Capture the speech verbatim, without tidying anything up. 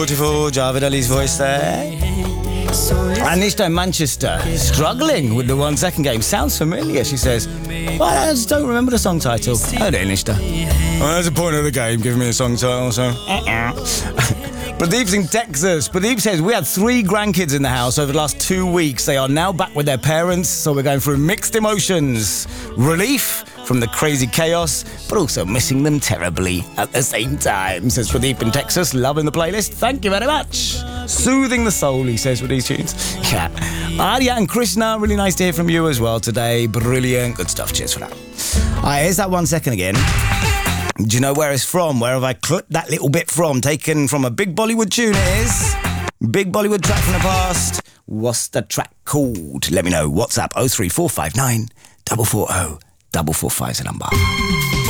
Beautiful Javed Ali's voice there. Anishta in Manchester, struggling with the one second game. Sounds familiar, she says. Well, I just don't remember the song title. Oh, Anishta. Well, that's the point of the game, giving me a song title, so... Pradeep's in Texas. Pradeep says, we had three grandkids in the house over the last two weeks. They are now back with their parents, so we're going through mixed emotions. Relief from the crazy chaos, but also missing them terribly at the same time, says Pradeep in Texas. Loving the playlist. Thank you very much. Soothing the soul, he says, with these tunes. Yeah. Arya and Krishna, really nice to hear from you as well today. Brilliant. Good stuff. Cheers for that. All right, here's that one second again. Do you know where it's from? Where have I clipped that little bit from? Taken from a big Bollywood tune, it is. Big Bollywood track from the past. What's the track called? Let me know. WhatsApp oh three four five nine, four four zero, four four five is the number.